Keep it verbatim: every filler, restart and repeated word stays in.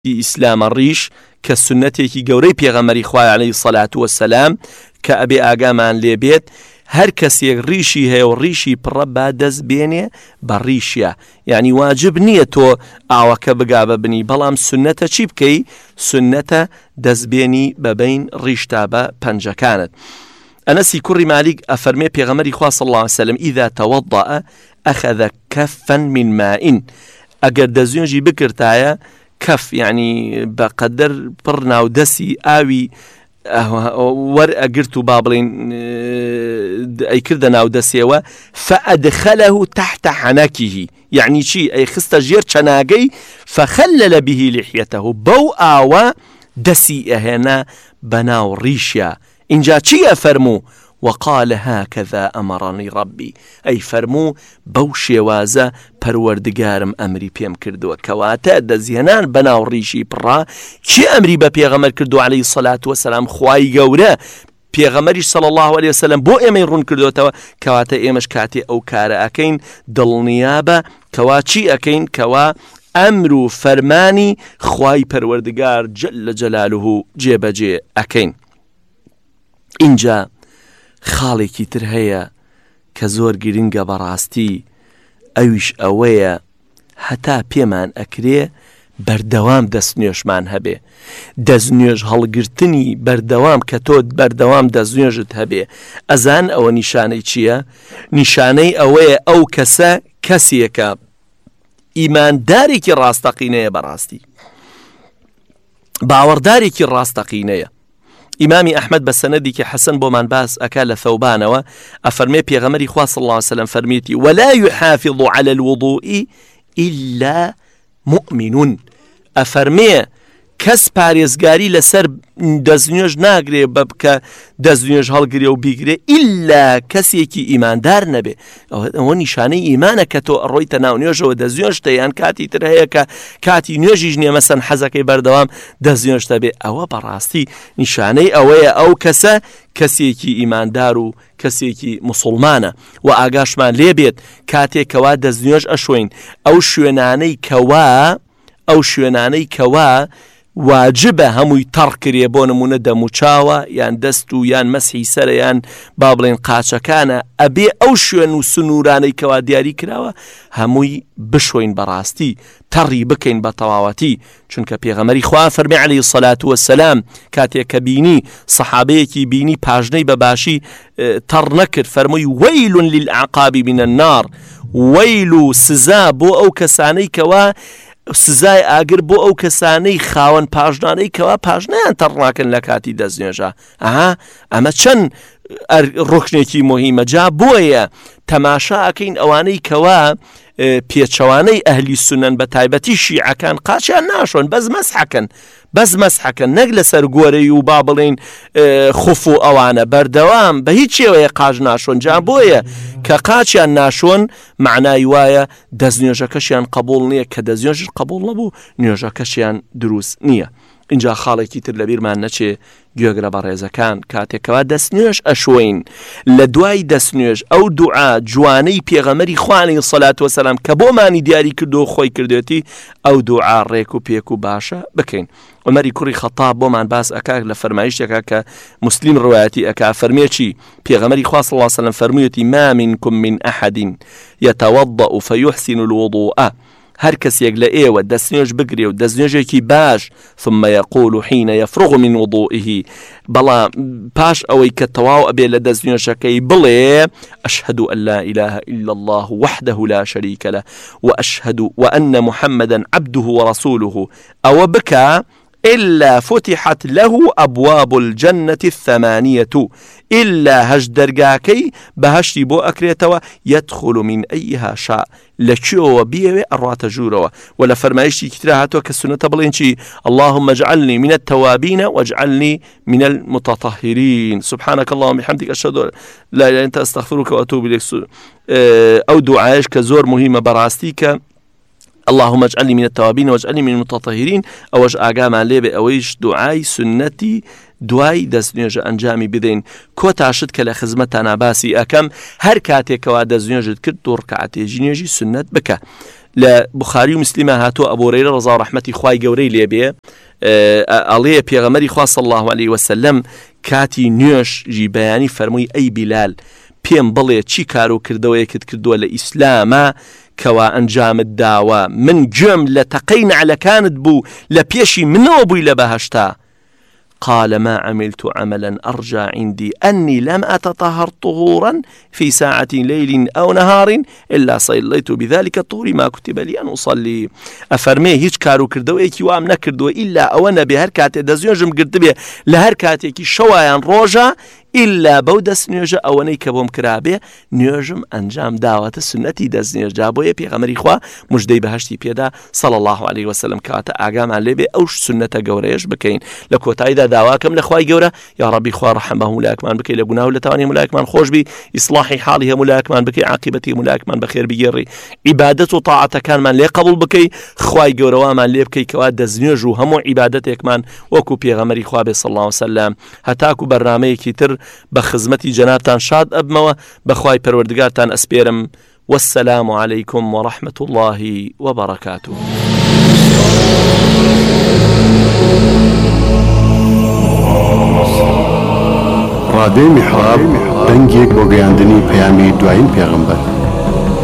ئیسلامە ڕیش کە سنەتێکی گەورەی پێغەمبەری خوای عەلەیهی سەڵات وەسەلام کە ئەبێ ئاگامان لێبێت هەر کەسێک ڕیشی هەیە و ڕیشی پڕە با دەست بێنێ بە ڕیشە، یعنی واجب نییە تۆ ئاوەکە بگا بە بنی، بەڵام سنەتە چی بکەی؟ سنەتە دەستبێنی بەبین ڕیشتا بە پەنجەکانت. ئەنەسی کوڕی مالیک ئەفەرمێ پێغەمبەری خوا صلی الله علیه وسلم ئیذا تەوەضەئە ئەخەذە کەفەن من ماء، ئەگەر دەستنوێژی بکردایە کەف یعنی بەقەدەر پڕ ناودەسی ئاوی وەرئەگرت و با بڵێن ئەیکردە ناودەسێەوە فەئەدخەلەه تحت حەنەکیه، یعنی چی؟ ئەی خستە ژێر چەناگەی فەخەلەلە به لحیەتەه، بەو ئاوە دەسی ئەهێنا بەناو ڕیشە. اینجا چی ئەفەرموو؟ وقال هكذا أمرني ربي، أي فرمو بو شێوازە پەروەردگارم ئەمری پێم کردووە. کەواتە دەزیێنان بەناو ڕیشی پڕا چی ئەمری بە پێغەمبەر کردو عەلەیهی سەڵات وەسەلام؟ خوای گەورە پێغەمبەریش صلی الله علیه وسلم بۆ ئێمەی ڕوون کردوێتەوە، کەواتە ئێمەش کاتێ ئەو کارە ئەکەین دڵنیابە کەوا چی ئەکەین؟ کەوا ئەمر و فەرمانی خوای پەروەردگار جەل جەلالوه جێبەجێ ئەکەین. اینجا خاڵێکی تر هەیە کە زۆر گرنگە بەڕاستی، ئەویش ئەوەیە هەتا پێمان ئەکرێ بەردەوام دەستنوێژمان هەبێ. دەستنوێژ هەڵگرتنی بەردەوام کە تۆ بەردەوام دەستنوێژت هەبێ، ئەزان ئەوە نیشانەی چییە؟ نیشانەی ئەوەیە ئەو کەسە کەسێکە ئیماندارێکی ڕاستەقینەیە، بەڕاستی باوەڕدارێکی ڕاستەقینەیە. ئیمامی ئەحمەد بە سەنەدێکی حەسەن بۆمان باس ئەکا لە ثەوبانەوە ئەفەرمێ پێغەمبەری خوا صلی الله علیه وسلم فەرمیێتی ولا يحافظ على الوضوء إلا مؤمن، ئەفەرمێ کەس پارێزگاری لەسەر دەستنوێژ ناگرێ بە بکە دەستنوێژ هەڵگرێ و بیگرێ ئیلا کەسێکی ئیماندار نەبێ. ئەوە نیشانەی ئیمانە کە تۆ ئەڕۆیتە ناو نوێژەوە دەستنوێژتە، یان کاتی تر هەیە کە کاتی نوێژیش نییە مەسەن حەزەکەی بەردەوام دەستنوێژتە بێ، ئەوە بەڕاستی نیشانەی ئەوەیە ئەو کەسە کەسێکی ئیماندار و کەسێکی مسلمانە. و ئاگاشمان لێبێت کاتێکەوە دەستنوێژ ئەشوین ئەو شوێنانەی کەوا ئەو شوێنانەی کەوا واجبە هەمووی تەڕ کرێ، بۆ نمونە دەموچاوە یان دەست و یان مەسحی سەرە یان با بڵێن قاچەکانە، ئەبێ ئەو شوێن و سنوورانەی کەوا دیاری کراوە هەمووی بشوین بەڕاستی تەڕی بکەین بە تەواوەتی، چونکە پێغەمبەری خوا فەرمی عەلەیهی سەڵات وەسەلام کاتێک کە بینی سەحابەیەکی بینی پاژنەی بەباشی تەڕ نەکرد فەرمووی وەیل للعەقاب من النار، وەیل و سزا بۆ ئەو کەسانەی کەوا سزای ئاگر بۆ ئەو کەسانەی خاوەن پاژنانەی کەوا پاژنەیان تەڕ ناکەن لە کاتی دەستنوێژە. ئەها ئەمە چەند ڕوکنێکی مهمە. جا بۆیە تەماشا ئەکەین ئەوانەی کەوا پێچەوانەی ئەهلی سونەن بە تایبەتی شیعەکان قاچیان ناشۆن، بەس مەسحەکەن بەس مەسحەکەن نەک لەسەر گۆرەی و با بڵێن خوف و ئەوانە بەردەوام بە هیچ شێوەیە قاچ ناشۆن. جا بۆیە کە قاچیان ناشۆن معنای وایە دەستنوێژەکەشیان قبول نییە، کە دەستنوێژ قبول نەبوو نوێژەکەشیان دروست نییە. اینجا خاڵێکی تر لەبیرمان نەچێ گوێگرە بە ڕێزەکان کاتێکەوە دەستنوێژ ئەشوین لە دوای دەستنوێژ ئەو دوعا جوانەی پێغەمبەری خوا عەلەیهی سەڵات وەسەلام کە بۆمانی دیاری کردو خۆی کردوێتی ئەو دوعا ڕێک و پێک و باشە بکەین. عومەری کوڕی خەتاب بۆمان باس ئەکا لە فەرمایشتێکا کە موسلیم ڕوایەتی ئەکا فەرمێکی پێغەمبەری خوا صلی الله علیه وسلم فەرموویەتی ما منکم من أحد يتوضأ فيحسن الوضوء، هەر کەسێک لە ئێوە دەستنوێژ بگرێ و دەستنوێژێکی باش ثم يقول حين يفرغ من وضوئه، بەڵام پاش ئەوەی کە تەواو ئەبێ لە دەستنوێژەکەی بڵێ أشهد أن لا إله إلا الله وحده لا شريك له وأشهد وأن محمدا عبده ورسوله، أو بكى إلا فتحت له أبواب الجنة الثمانية، إلا هج درقاكي بهشتي بو أكريتوا يدخل من أيها شاء، لشيو بيه أروات جوروا. ولا فرمايشتي كتير هاتوا كالسنة بلينشي اللهم اجعلني من التوابين واجعلني من المتطهرين، سبحانك اللهم بحمدك أشهد لا إله إلا أنت أستغفرك وأتوب إليك. أو دعايش كزور مهمة براستيك اللهم اجعلني من التوابين واجعلني من المتطهرين، اوش اقام لي باويش دعاي سنتي دوای دەستنوێژە ئەنجامی بدەین. کۆتاشت کە لە خزمەتانە باسی ئەەکەم هەر کاتێکەوە دەستنوێژت کرد دوو ڕکعەتێکی نوێژی سنت بکە. لە بوخاری و مسلمە هاتووە ئەبو هورەیرە ڕەضا و ڕەحمەتی خوای گەورەی لێبێ ئەڵێ پێغەمبەری خوا صلی الله علیه وسلم کاتی نوێژی بەیانی فەرمووی ئەی بیلال پێم بڵێ چی کار و کردەوەیەکت کردووە لە ئیسلامە کەوا ئەنجامت داوە من گوێم لە تەقەی نعلەکانت بوو لە پێشی منەوە بووی لە بەهەشتا. قال ما عملت عملا أرجى عندي أني لم أتطهر طهورا في ساعة ليل أو نهار إلا صليت بذلك الطهور ما كتب لي أن أصلي. أفرمي هيج كارو كردو إيكي وام نكردو إلا أولا بهر كاتي دزيونجم قردبه لهر كاتي كي شوايان روجا إلا بودس نيوجا أواني كبوم كرابه نيوجم أنجام دعوة السنة دز نيوجا بويا بيغمري خوا مجدي بهشتي بيدا صلى الله عليه وسلم كاتا أعقام عن لبي أوش سنة قوريش بكين لكوتايدا دعواكم لخواي قورا يا ربي خوا رحمه ملاكمان بكي لقناه لتواني ملاكمان خوش بي إصلاح حاله ملاكمان بكي عاقبته ملاكمان بخير بيجري عبادته طاعته كان من لي قبول بكي خواي قورا ومان لي بكي كواد دز نيوجو همو عبادتك من وكو بيغمري خوا صلى الله عليه وسلم هتاكو برنامج كتر بخزمتي جنابتان شاد أبموا بخواي پروردگارتان أسبيرم والسلام عليكم ورحمة الله وبركاته. راديو محراب دنگيك بو گياندني پيامي دوائين پیغمبر